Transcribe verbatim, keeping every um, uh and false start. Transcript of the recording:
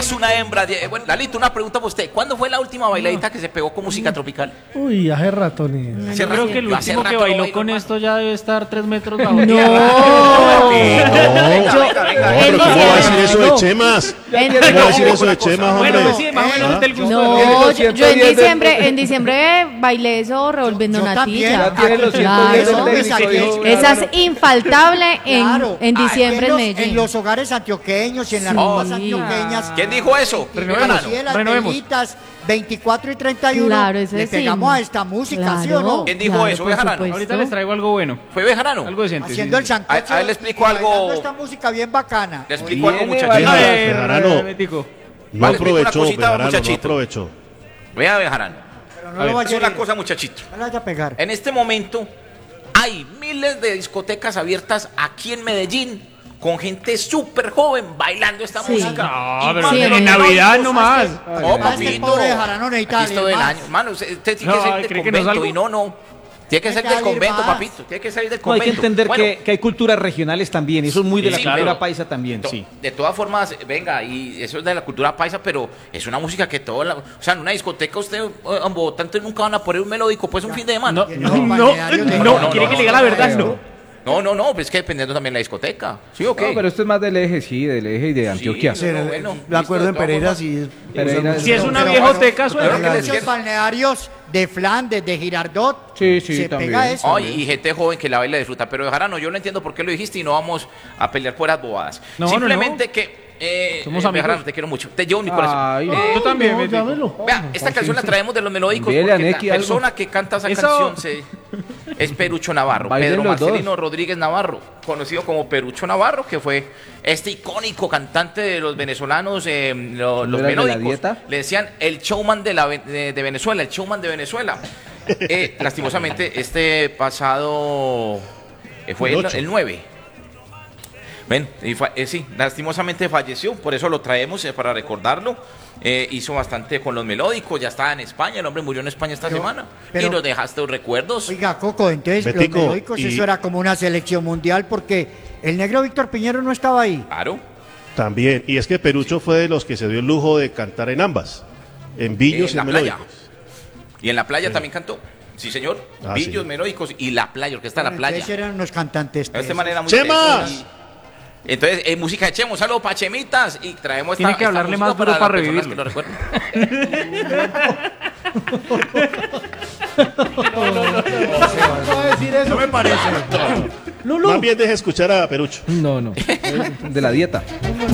es una hembra. De, bueno, Lalito, una pregunta para usted. ¿Cuándo fue la última bailadita que se pegó con música tropical? Uy, hace rato ni. Yo creo que el Yo hace último que rato bailó no con bailo esto ya debe estar tres metros bajo No. tierra. Yo- Pero ¿cómo va a decir eso de Chemas? En- ¿Cómo va a decir eso de Chemas, Bueno, hombre? sí, más o menos del gusto. No, yo, yo en diciembre, en diciembre bailé eso revolviendo Yo también. natilla. Ya tiene los ciento diez Claro. del técnico, dijo, Esa es infaltable en, Claro. en diciembre en en, los, Medellín. en los hogares antioqueños y en las Sí. rumbas antioqueñas. ¿Quién dijo eso? Renovemos. Sí, las Renovemos. velitas, veinticuatro y treinta y uno. Claro, eso le es pegamos sí. a esta música, Claro, ¿sí o no? ¿Quién dijo claro, eso, por Bejarano? supuesto. Ahorita les traigo algo bueno. ¿Fue Bejarano? Algo decente. Haciendo sí, el sí. sancocho. A- a él le explico y bailando algo. esta música bien bacana. Le explico algo, Viene, muchachito. vaya. A ver, Bejarano. Betico. No Vale, explico una aprovechó, cosita, Bejarano, no muchachito. aprovechó. Vea, Bejarano. Pero A no ver, lo vaya Es a una herir. cosa, muchachito. No la vaya a pegar. En este momento hay miles de discotecas abiertas aquí en Medellín con gente súper joven bailando esta Sí. música. No, Y pero Sí, en en Navidad nomás. No, Este papito. pobre Bejarano necesita Aquí es todo el más. año. Hermano, usted, usted tiene No, que salir ay, del ¿cree que no convento salgo? y no, no. Tiene que Hay salir que del salir convento, más. papito. Tiene que salir del No, hay convento. que entender Bueno, que, que hay culturas regionales también, eso es muy de la sí, cultura pero- paisa también, to- sí. De todas formas, venga, y eso es de la cultura paisa, pero es una música que todo, la, o sea, en una discoteca usted, eh, en Bogotá, entonces nunca van a poner un melódico, pues un fin de semana. No, Tiene no, los no, balnearios de- no, no, quiere no, que no, le diga la no, verdad, no. no. No, no, no, pues es que dependiendo también de la discoteca. ¿Sí o qué? No, pero esto es más del eje, sí, del eje y de Antioquia. Sí, pero bueno, Me acuerdo listo, en de todas Pereira, formas. sí. Pereira, Si es una Pero viejoteca, bueno, suena. Pero que les Muchos quiero- balnearios de Flandes, de Girardot. Sí, sí, se también. pega eso. Ay, y gente joven que la baila y disfruta. Pero Bejarano, yo no entiendo por qué lo dijiste y no vamos a pelear por las bobadas. No, no, Simplemente que. Eh, Somos eh, amigos. Bejarano, te quiero mucho. Te llevo en mi corazón. Ay, Eh, Yo también, No, Betico. llámelo. Vea, esta canción la traemos de los melódicos Envíele porque a la Neki algo. persona que canta esa Eso. canción se- es Perucho Navarro, Bailen Pedro los dos. Marcelino Rodríguez Navarro, conocido como Perucho Navarro, que fue este icónico cantante de los venezolanos, eh, lo- los era el de la melódicos. dieta? Le decían el showman de, la, ve- de, de Venezuela, el showman de Venezuela. Eh, lastimosamente, este pasado eh, fue El el, ocho. el nueve. Ven, y fa- eh, sí, lastimosamente falleció, por eso lo traemos eh, para recordarlo. Eh, hizo bastante con los melódicos, ya estaba en España, el hombre murió en España esta Pero- semana. pero- y nos dejaste los recuerdos. Oiga, Coco, entonces Betico, los melódicos, y- eso era como una selección mundial porque el negro Víctor Piñero no estaba ahí. Claro. También. Y es que Perucho fue de los que se dio el lujo de cantar en ambas. En Villos En y la en playa. Melódicos. Y en la playa también cantó. Sí, señor. Ah, Villos, sí. melódicos y la playa, orquesta de la playa. Entonces eran unos cantantes. De esta tesos. manera muy ¡Chemas! tesos. Entonces, eh, música de Chemo, un saludo para Chemitas y traemos Tiene esta, que esta hablarle música más duro para las personas revivirlo. que lo recuerdan. No va a decir eso. No me parece. Lulu. Más bien deje escuchar a Perucho. No, no, de la dieta.